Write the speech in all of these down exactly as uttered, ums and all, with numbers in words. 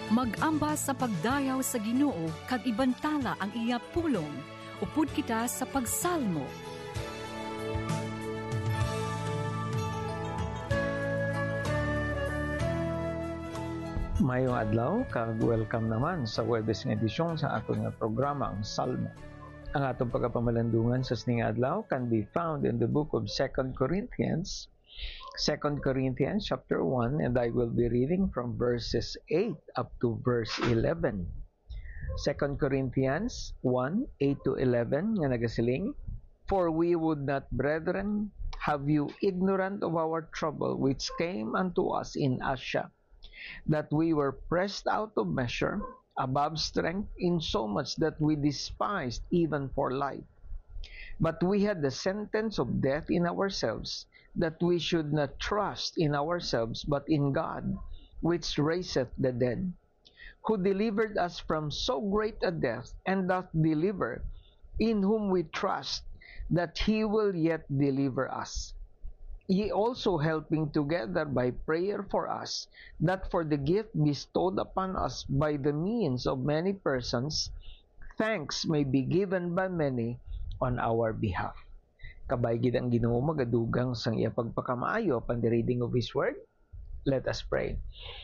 Mag-ambas sa pagdayaw sa Ginoo kag ibantala ang iya pulong. Upod kita sa pagsalmo. Mayong adlaw, kag welcome naman sa Huwebes nga edisyon sa aton nga programa ang Salmo. Ang atong pagkapamalandungan sa sning adlaw can be found in the book of Second Corinthians, Second Corinthians chapter one, and I will be reading from verses eight up to verse eleven. Second Corinthians one, eight to eleven, nga nagasiling, "For we would not, brethren, have you ignorant of our trouble which came unto us in Asia, that we were pressed out of measure, above strength, in so much that we despised even for life. But we had the sentence of death in ourselves, that we should not trust in ourselves, but in God, which raiseth the dead, who delivered us from so great a death, and doth deliver, in whom we trust, that He will yet deliver us. Ye also helping together by prayer for us, that for the gift bestowed upon us by the means of many persons, thanks may be given by many on our behalf." Kabay gid ang Ginoo magadugang sang iya pagpakamaayo upon the reading of His Word. Let us pray.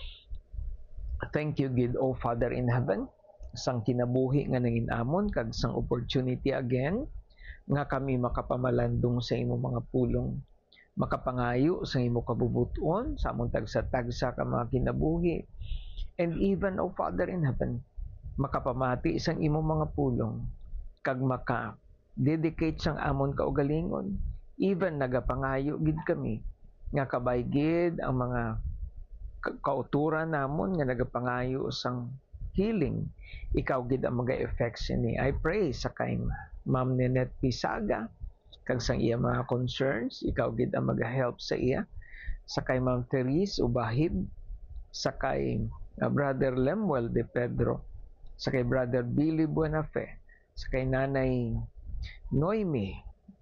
Thank you, gid, O Father in heaven, sang kinabuhi nga nanginamon kag sang opportunity again nga kami makapamalandong sa imo mga pulong, makapangayo sa imo kabubuton sa among tagsa-tagsa ka mga kinabuhi, and even, O Father in heaven, makapamati sang imo mga pulong kag maka dedicate sang amon kaugalingon, even nagapangayo gid kami nga kabay gid ang mga kauturan namon nga nagapangayo sang healing, ikaw gid ang maga-effects ini. I pray sa kay Ma'am Nenet Pisaga kag sang iya mga concerns, ikaw gid ang mag-help sa iya. Sa kay Ma'am Therese Ubahib, sa kay uh, Brother Lemuel de Pedro, sa kay Brother Billy Buenafe, sa kay Nanay Noemi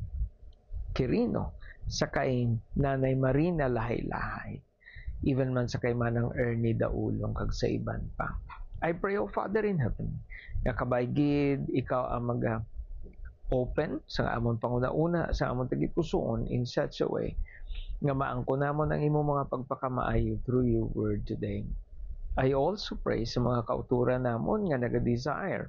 Quirino, sa kay Nanay Marina Lahay-Lahay, even man sa kay Manang Ernie Daulong kag sa iban pa. I pray, O Father in heaven, nga kabay gid ikaw ang mag open sa amon panguna-una sa amon tagipusoon in such a way nga maangko namon ang imo mga pagpakamaayo through your word today. I also pray sa mga kauturan namon nga naga-desire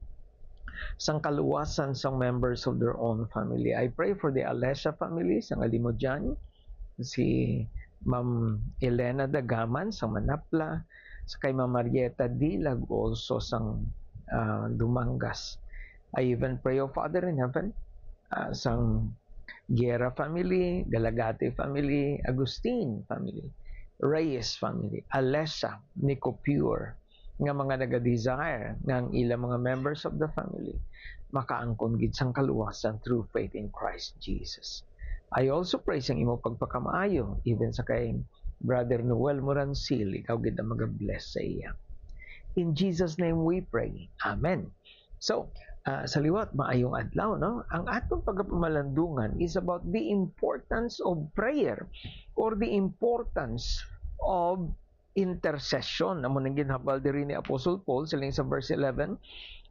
sang kaluwasan sang members of their own family. I pray for the Alessia family sang Alimodyan, si Ma'am Elena Dagaman sang Manapla, sa kay Ma'am Marieta Dilag also sang uh, Dumangas. I even pray, O Father in heaven, uh, sang Guerra family, Galagate family, Agustin family, Reyes family, Alessa, Nico Pure, nga mga naga-desire nga ang ilang mga members of the family makaangkon gid sang kaluwasan through faith in Christ Jesus. I also pray sang imo pagpakamaayo even sa kay Brother Noel Morancil, ikaw gid ang mag-bless sa iya. In Jesus' name we pray. Amen. So, uh, sa liwat, maayong adlaw, no? Ang atong pagpamalandungan is about the importance of prayer or the importance of intercession. Amo nang ginhabal diri ni Apostle Paul siling sa verse eleven.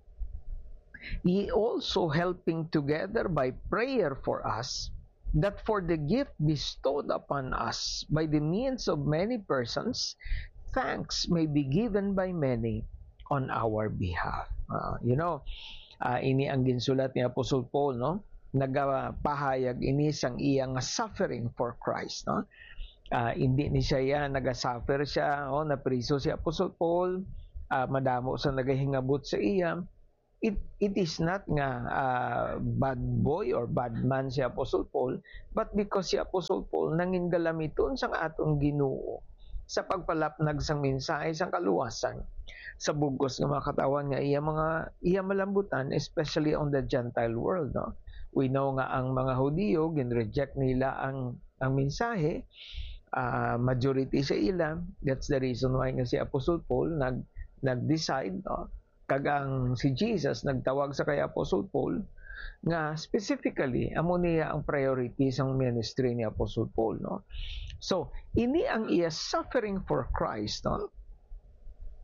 Ye also helping together by prayer for us, that for the gift bestowed upon us by the means of many persons, thanks may be given by many on our behalf. Uh, you know, uh, ini ang ginsulat ni Apostle Paul, no? Nagapahayag ini sang iyang suffering for Christ, no? Uh, hindi ni siya yan, nagasuffer siya, oh, napriso si Apostle Paul, uh, madamo sa nagahingabot sa iya. It, it is not nga uh, bad boy or bad man si Apostle Paul, but because si Apostle Paul nangin galamiton sang atong Ginoo sa pagpalapnag sang mensahe sang kaluwasan sa bugos nga mga katawan nga iya mga iya malambutan, especially on the Gentile world, no? We know nga ang mga Hudiyo gin-reject nila ang ang mensahe, uh, majority sa ila. That's the reason why nga si Apostle Paul nag nag-decide, no? Kagang si Jesus nagtawag sa kay Apostle Paul nga specifically amo niya ang priority sang ministry ni Apostle Paul, no? So ini ang iya suffering for Christ, no?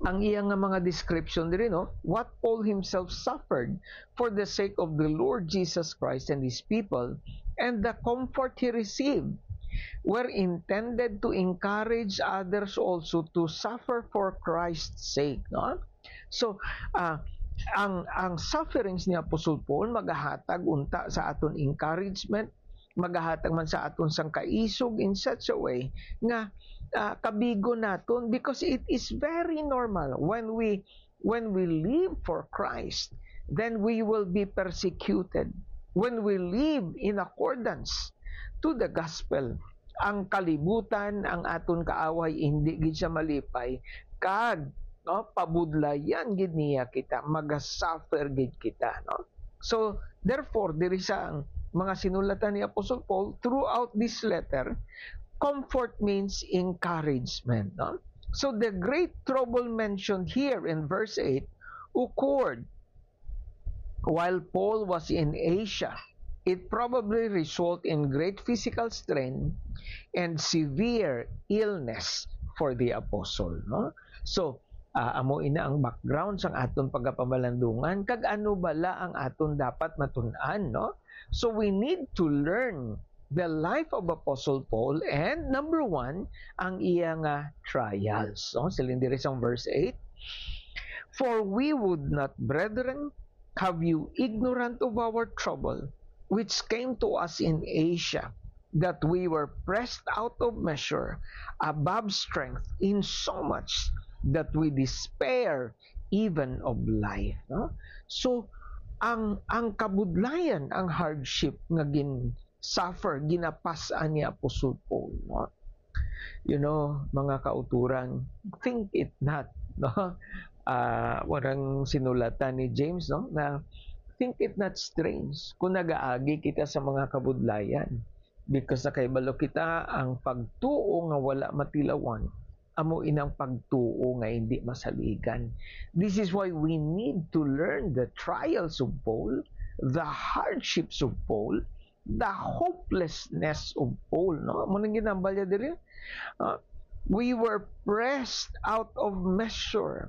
ang iyang nga mga description diri, no, what Paul himself suffered for the sake of the Lord Jesus Christ and his people, and the comfort he received were intended to encourage others also to suffer for Christ's sake, no? So uh, ang ang sufferings ni Apostle Paul magahatag unta sa aton encouragement, magahatag man sa aton sang kaisog in such a way nga uh, kabigo naton, because it is very normal when we when we live for Christ, then we will be persecuted. When we live in accordance to the gospel, ang kalibutan, ang aton kaaway hindi gid siya malipay, kag no, pabudlayan gid niya kita, maga-suffer gid kita, no? So therefore diri sa ang mga sinulatan ni Apostle Paul throughout this letter, comfort means encouragement, no? So the great trouble mentioned here in verse eight occurred while Paul was in Asia. It probably resulted in great physical strain and severe illness for the apostle, no? So uh, amo ina ang background sang aton pagapamalandungan, kag ano bala ang aton dapat matun-an, no? So we need to learn the life of Apostle Paul, and number one, ang iyang uh, trials. So, silin diri sa verse eight, for we would not, brethren, have you ignorant of our trouble, which came to us in Asia, that we were pressed out of measure, above strength, in so much that we despair even of life. No? So, ang ang kabudlayan, ang hardship nga gin suffer, ginapasan ni Apostle Paul, no? You know, mga kauturan, think it not, no? Uh, warang sinulatan ni James, no, na think it not strange kung nagaagi kita sa mga kabudlayan, because nakaibalo kita ang pagtuo nga wala matilawan, amo inang pagtuo nga hindi masaligan. This is why we need to learn the trials of Paul, the hardships of Paul, the hopelessness of Paul, no? Mo nang ginambalya diri. Uh, we were pressed out of measure,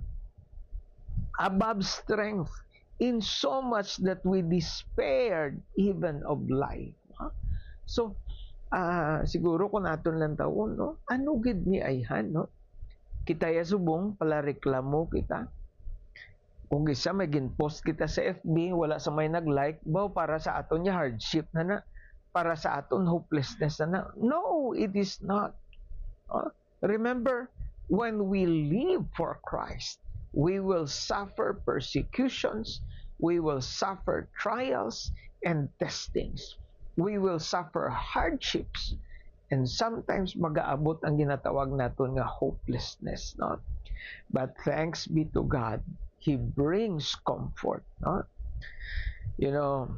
above strength, in so much that we despaired even of life. No? So, uh, siguro kung naton lang taon, no? Ano gid ni ayhan, no? Kita ya subong pala reklamo kita. Kung isa may gin-post kita sa F B, wala sa may nag-like, ba para sa aton niya hardship na na, para sa aton hopelessness na na. No, it is not. Uh, remember, when we live for Christ, we will suffer persecutions, we will suffer trials and testings, we will suffer hardships, and sometimes mag-aabot ang ginatawag naton nga hopelessness, no? But thanks be to God, He brings comfort, no? You know,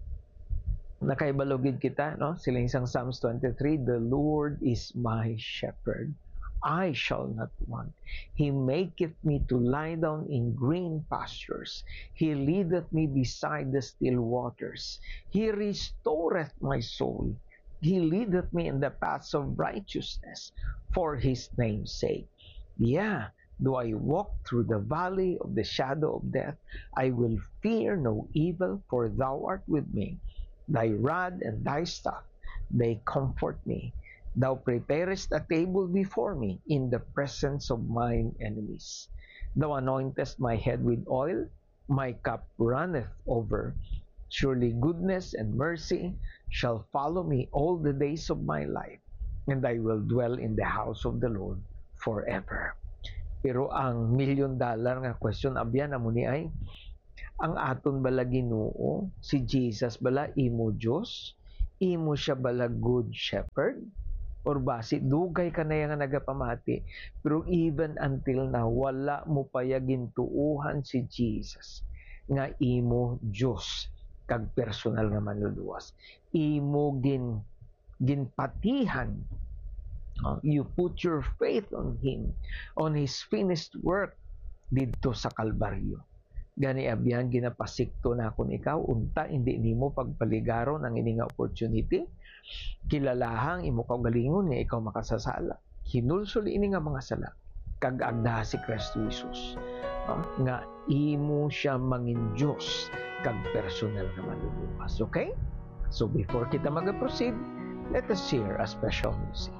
nakaibalogid kita, no? Siling sang Psalms twenty-three, the Lord is my shepherd, I shall not want. He maketh me to lie down in green pastures. He leadeth me beside the still waters. He restoreth my soul. He leadeth me in the paths of righteousness for His name's sake. Yeah, though I walk through the valley of the shadow of death, I will fear no evil, for Thou art with me. Thy rod and Thy staff, they comfort me. Thou preparest a table before me in the presence of mine enemies. Thou anointest my head with oil, my cup runneth over. Surely goodness and mercy shall follow me all the days of my life, and I will dwell in the house of the Lord forever. Pero ang million dollar nga question abyan amo ni ay, ang aton bala Ginoo, si Jesus bala imo Dios, imo siya bala good shepherd, or basi dugay ka na nga nagapamati, pero even until now wala mo payagin tuuhan si Jesus nga imo Dios kag personal nga manluluwas, imo gin ginpatihan. Uh, you put your faith on Him, on His finished work didto sa Kalbaryo. Gani abyan ginapasikto na akon ikaw, unta hindi nimo pagpaligaron ang ini nga opportunity, kilalahang imo kaugalingon nga ikaw makasasala, hinulsol ini nga mga sala, kag agda si Kristo Jesus. Uh, nga imo siya mangin Diyos kag personal nga maluluwas. Okay? So before kita mag-proceed, let us share a special music.